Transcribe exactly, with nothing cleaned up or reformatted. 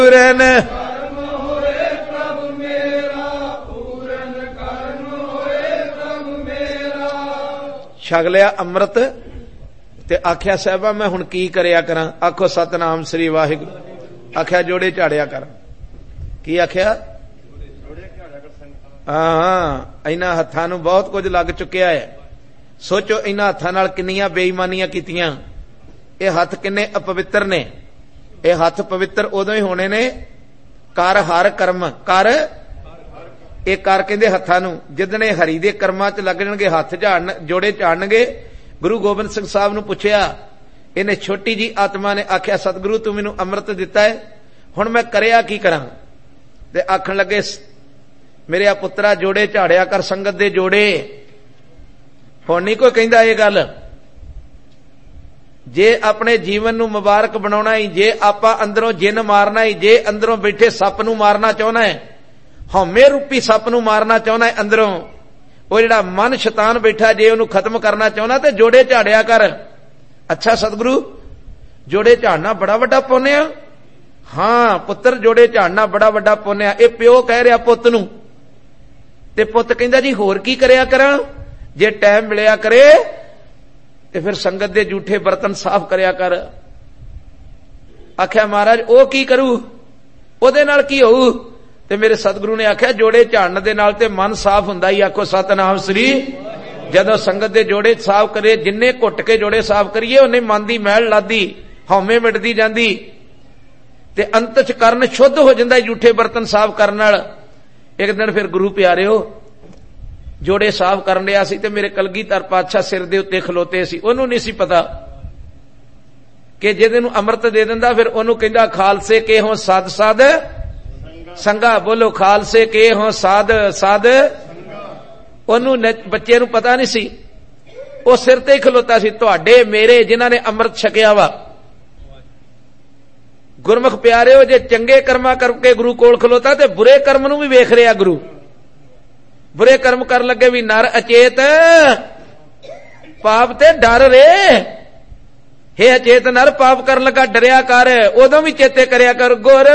ਪੂਰਨ ਛਕ ਲਿਆ ਅੰਮ੍ਰਿਤ ਤੇ ਆਖਿਆ ਸਾਹਿਬਾ ਮੈਂ ਹੁਣ ਕੀ ਕਰਿਆ ਕਰਾਂ। ਆਖੋ ਸਤਨਾਮ ਸ੍ਰੀ ਵਾਹਿਗੁਰੂ। ਆਖਿਆ ਜੋੜੇ ਝਾੜਿਆ ਕਰ। ਕੀ ਆਖਿਆ? ਹਾਂ, ਇਹਨਾਂ ਹੱਥਾਂ ਨੂੰ ਬਹੁਤ ਕੁਝ ਲੱਗ ਚੁੱਕਿਆ ਹੈ। ਸੋਚੋ ਇਹਨਾਂ ਹੱਥਾਂ ਨਾਲ ਕਿੰਨੀਆਂ ਬੇਈਮਾਨੀਆਂ ਕੀਤੀਆਂ। ਇਹ ਹੱਥ ਕਿੰਨੇ ਅਪਵਿੱਤਰ ਨੇ। ਇਹ ਹੱਥ ਪਵਿੱਤਰ ਉਦੋਂ ਹੀ ਹੋਣੇ ਨੇ ਕਰ ਹਰ ਕਰਮ ਕਰ। ਇਹ ਕਰ ਕਹਿੰਦੇ ਹੱਥਾਂ ਨੂੰ ਜਿੱਦਣੇ ਹਰੀ ਦੇ ਕਰਮਾਂ ਚ ਲੱਗ ਜਾਣਗੇ ਹੱਥ ਝਾੜਨ ਜੋੜੇ ਝਾੜਨਗੇ। ਗੁਰੂ ਗੋਬਿੰਦ ਸਿੰਘ ਸਾਹਿਬ ਨੂੰ ਪੁੱਛਿਆ, ਇਹਨੇ ਛੋਟੀ ਜੀ ਆਤਮਾ ਨੇ ਆਖਿਆ ਸਤਿਗੁਰੂ ਤੂੰ ਮੈਨੂੰ ਅੰਮ੍ਰਿਤ ਦਿੱਤਾ ਹੈ, ਹੁਣ ਮੈਂ ਕਰਿਆ ਕੀ ਕਰਾਂ। ਤੇ ਆਖਣ ਲੱਗੇ ਮੇਰੇ ਪੁੱਤਰਾ ਜੋੜੇ ਝਾੜਿਆ ਕਰ ਸੰਗਤ ਦੇ ਜੋੜੇ। ਹੁਣ ਨਹੀਂ ਕੋਈ ਕਹਿੰਦਾ ਇਹ ਗੱਲ। ਜੇ ਆਪਣੇ ਜੀਵਨ ਨੂੰ ਮੁਬਾਰਕ ਬਣਾਉਣਾ ਹੀ, ਜੇ ਆਪਾਂ ਅੰਦਰੋਂ ਜਿੰਨ ਮਾਰਨਾ ਹੀ, ਜੇ ਅੰਦਰੋਂ ਬੈਠੇ ਸੱਪ ਨੂੰ ਮਾਰਨਾ ਚਾਹੁੰਦਾ ਹੈ, ਹਉਮੈ ਰੂਪੀ ਸੱਪ ਨੂੰ ਮਾਰਨਾ ਚਾਹੁੰਦਾ ਹੈ ਅੰਦਰੋਂ, ਉਹ ਜਿਹੜਾ ਮਨ ਸ਼ੈਤਾਨ ਬੈਠਾ ਜੇ ਉਹਨੂੰ ਖਤਮ ਕਰਨਾ ਚਾਹੁੰਦਾ ਤੇ ਜੋੜੇ ਝਾੜਿਆ ਕਰ। ਅੱਛਾ ਸਤਿਗੁਰੂ ਜੋੜੇ ਝਾੜਨਾ ਬੜਾ ਵੱਡਾ ਪੁੰਨ ਆ। ਹਾਂ ਪੁੱਤਰ ਜੋੜੇ ਝਾੜਨਾ ਬੜਾ ਵੱਡਾ ਪੁੰਨ ਆ। ਇਹ ਪਿਓ ਕਹਿ ਰਿਹਾ ਪੁੱਤ ਨੂੰ, ਤੇ ਪੁੱਤ ਕਹਿੰਦਾ ਜੀ ਹੋਰ ਕੀ ਕਰਿਆ ਕਰਾਂ। ਜੇ ਟਾਈਮ ਮਿਲਿਆ ਕਰੇ ਤੇ ਫਿਰ ਸੰਗਤ ਦੇ ਝੂਠੇ ਬਰਤਨ ਸਾਫ਼ ਕਰਿਆ ਕਰ। ਆਖਿਆ ਮਹਾਰਾਜ ਉਹ ਕੀ ਕਰੂ, ਉਹਦੇ ਨਾਲ ਕੀ ਹੋਊ। ਤੇ ਮੇਰੇ ਸਤਿਗੁਰੂ ਨੇ ਆਖਿਆ ਜੋੜੇ ਝਾੜਨ ਦੇ ਨਾਲ ਤੇ ਮਨ ਸਾਫ਼ ਹੁੰਦਾ ਹੀ। ਆਖੋ ਸਤਨਾਮ ਸ੍ਰੀ। ਜਦੋਂ ਸੰਗਤ ਦੇ ਜੋੜੇ ਸਾਫ਼ ਕਰੇ, ਜਿੰਨੇ ਘੁੱਟ ਕੇ ਜੋੜੇ ਸਾਫ਼ ਕਰੀਏ ਉਹਨੇ ਮਨ ਦੀ ਮੈਲ ਲਾਦੀ, ਹਉਮੈ ਮਿਟਦੀ ਜਾਂਦੀ ਤੇ ਅੰਤ ਚ ਕਰਨ ਸ਼ੁੱਧ ਹੋ ਜਾਂਦਾ ਝੂਠੇ ਬਰਤਨ ਸਾਫ਼ ਕਰਨ ਨਾਲ। ਇੱਕ ਦਿਨ ਫਿਰ ਗੁਰੂ ਪਿਆਰਿਓ ਜੋੜੇ ਸਾਫ਼ ਕਰਨ ਲਿਆ ਸੀ ਤੇ ਮੇਰੇ ਕਲਗੀਧਰ ਪਾਤਸ਼ਾਹ ਸਿਰ ਦੇ ਉੱਤੇ ਖਲੋਤੇ ਸੀ। ਉਹਨੂੰ ਨਹੀਂ ਸੀ ਪਤਾ ਕਿ ਜਿਹਦੇ ਨੂੰ ਅੰਮ੍ਰਿਤ ਦੇ ਦਿੰਦਾ ਫਿਰ ਉਹਨੂੰ ਕਹਿੰਦਾ ਖਾਲਸੇ ਕੇ ਹੋ ਸਾਧ ਸਾਧ ਸੰਗਾ। ਬੋਲੋ ਖਾਲਸੇ ਕੇ ਹੋ ਸਾਧ ਸਾਧ। ਉਹਨੂੰ ਬੱਚੇ ਨੂੰ ਪਤਾ ਨਹੀਂ ਸੀ, ਉਹ ਸਿਰ ਤੇ ਹੀ ਖਲੋਤਾ ਸੀ। ਤੁਹਾਡੇ ਮੇਰੇ ਜਿਨ੍ਹਾਂ ਨੇ ਅੰਮ੍ਰਿਤ ਛਕਿਆ ਵਾ ਗੁਰਮੁਖ ਪਿਆਰਿਓ, ਜੇ ਚੰਗੇ ਕਰਮਾਂ ਕਰਕੇ ਗੁਰੂ ਕੋਲ ਖਲੋਤਾ ਤੇ ਬੁਰੇ ਕਰਮ ਨੂੰ ਵੀ ਵੇਖ ਰਿਹਾ ਗੁਰੂ। ਬੁਰੇ ਕਰਮ ਕਰਨ ਲੱਗੇ ਵੀ ਨਰ ਅਚੇਤ ਪਾਪ ਤੇ ਡਰ ਰੇ। ਹੇ ਅਚੇਤ ਨਰ ਪਾਪ ਕਰਨ ਲੱਗਾ ਡਰਿਆ ਕਰ, ਉਦੋਂ ਵੀ ਚੇਤੇ ਕਰਿਆ ਕਰ ਗੁਰ